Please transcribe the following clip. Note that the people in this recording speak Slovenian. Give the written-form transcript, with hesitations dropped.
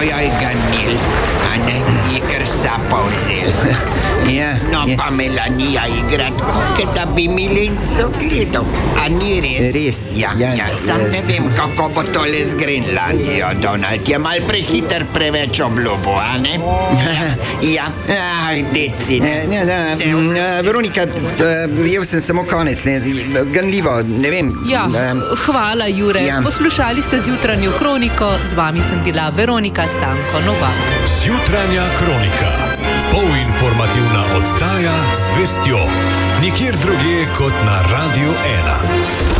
joj ganil, a ne, je kar sapa vzel. Ja, No, ja. pa Melanija igra tako, kot da bi Milenco gledal. A ni res? Res, Ja, sam ne vem, kako bo tole z Grenlandijo, Donald. Je mal prehiter preveč obljubo, a ne? Ja, deci, ne. Veronika, jel sem samo konec, ne, ganljivo, ne vem. Ja, hvala, Jure. Ja. Poslušali ste Zjutranjo kroniko, z vami sem bila Veronika Stanko Novak. Zjutranja kronika. Polinformativna oddaja z vestjo. Nikjer drugje kot na Radio 1.